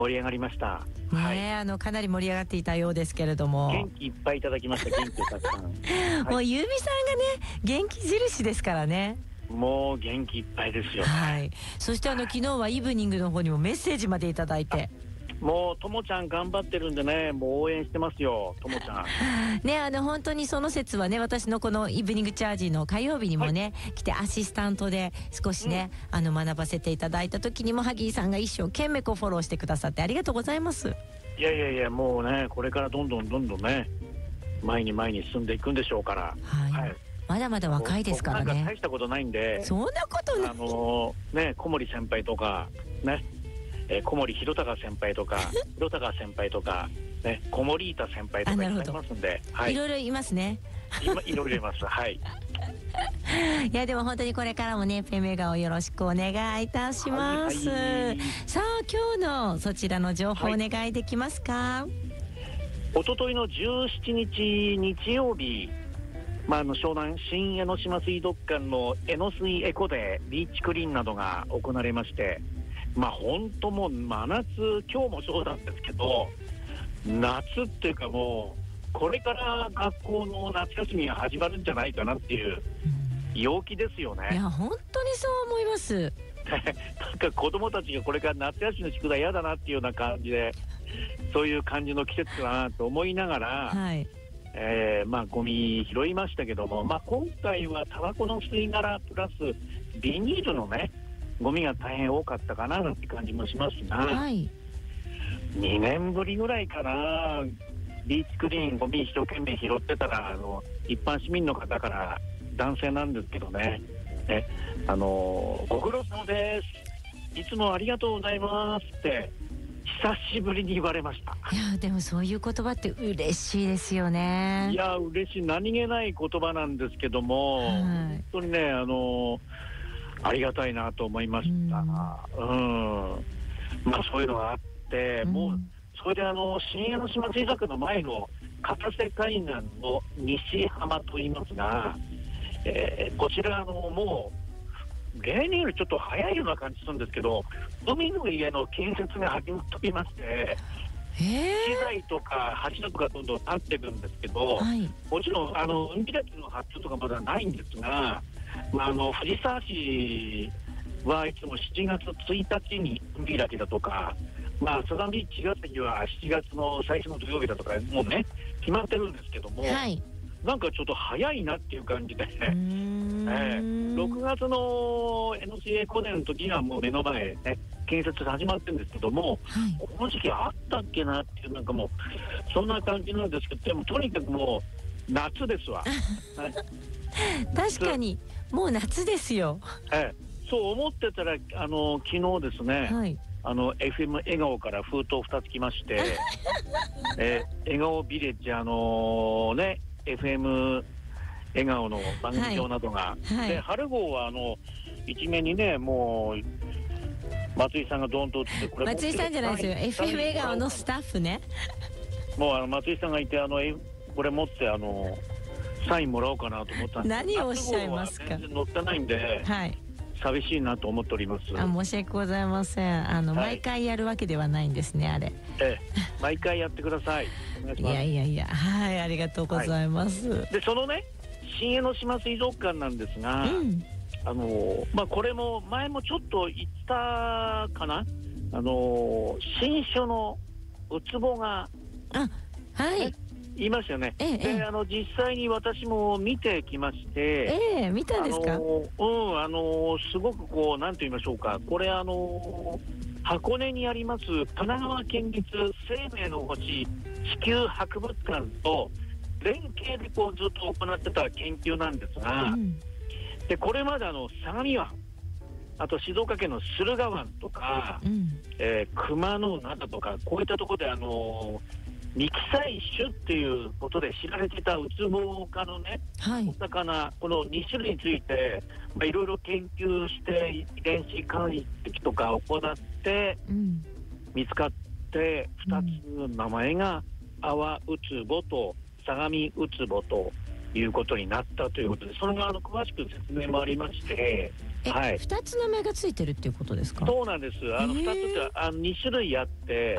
盛り上がりました。 ねえ、かなり盛り上がっていたようですけれども、 元気いっぱいいただきました。元気をたくさん、 もうゆうみさんがね元気印ですからね。 もう元気いっぱいですよ。 そして昨日はイブニングの方にもメッセージまでいただいて、 もうともちゃん頑張ってるんでね、もう応援してますよ、ともちゃんね。本当にその説はね、私のこのイブニングチャージの火曜日にもね、来てアシスタントで少しね、学ばせていただいた時にもハギーさんが一生懸命フォローしてくださってありがとうございます。 いやもうね、これからどんどんね前に進んでいくんでしょうから、 まだまだ若いですからね。 僕なんか大したことないんで。 そんなことないね、小森先輩とかね、小森弘隆先輩とか弘隆先輩とかね、小森板先輩とかいらっしゃいますんで、 いろいろいますね。 いろいろいます。 いやでも本当にこれからもね FM 笑顔よろしくお願いいたします。さあ今日のそちらの情報お願いできますか。 おとといの17日日曜日、湘南新江ノ島水族館の江ノ水エコでビーチクリーンなどが行われまして、本当もう真夏、今日もそうなんですけど、夏っていうかもうこれから学校の夏休みが始まるんじゃないかなっていう陽気ですよね。 いや本当にそう思いますなんか子供たちがこれから夏休みの宿題嫌だなっていうような感じで、そういう感じの季節だなと思いながら、ゴミ拾いましたけども、今回はタバコの吸い殻プラスビニールのねゴミが大変多かったかななんて感じもしますが、2年ぶりぐらいかな、ビーチクリーンゴミ一生懸命拾ってたら、一般市民の方から男性なんですけどね、ご苦労様です、いつもありがとうございますって久しぶりに言われました。 いやでもそういう言葉って嬉しいですよね。 いや嬉しい、何気ない言葉なんですけども、本当にねありがたいなと思いました。そういうのがあって、もうそれで新江ノ島水族の前の片瀬海岸の西浜といいますが、こちらもう例年よりちょっと早いような感じするんですけど、海の家の建設が始まっておりまして、資材とか橋とかどんどん立ってるんですけど、もちろん海開きの発注とかまだないんですが、藤沢市はいつも7月1日に海開きだとか、サザンビーチ茅ヶ崎は7月の最初の土曜日だとかもうね決まってるんですけども、なんかちょっと早いなっていう感じで、6月の江ノ水エコデンの時にはもう目の前ね建設始まってるんですけども、この時期あったっけなっていう、なんかもうそんな感じなんですけど、でもとにかくもう夏ですわ確かにもう夏ですよ。 そう思ってたら昨日ですね、FM 笑顔から封筒2つ来まして笑顔ビレッジFM 笑顔の番組表などが、で春号は一面にねもう松井さんがドンと打って、これ松井さんじゃないですよ、FM 笑顔のスタッフね。 もう松井さんがいてこれ持ってサインもらおうかなと思ったんですけど、 何をおっしゃいますか。 全然載ってないんで、寂しいなと思っております。 申し訳ございません。毎回やるわけではないんですね、あれ。 毎回やってください。お願いします。 いやありがとうございます。 でそのね新江ノ島水族館なんですが、これも前もちょっと言ったかな、新種のウツボが言いましたよね。で実際に私も見てきまして、 見たんですか。 すごくこうなんと言いましょうか、これ箱根にあります神奈川県立生命の星地球博物館と連携でこうずっと行ってた研究なんですが、でこれまで相模湾、あと静岡県の駿河湾とか、熊野灘とかこういったところでミキサイ種っていうことで知られていたウツボ科のね、お魚、この2種類についていろいろ研究して遺伝子解析とか行って、見つかって2つ名前がアワウツボと相模ウツボということになったということで、それが詳しく説明もありまして、 2つ名前がついてるっていうことですか。 そうなんです。2つって2種類あって、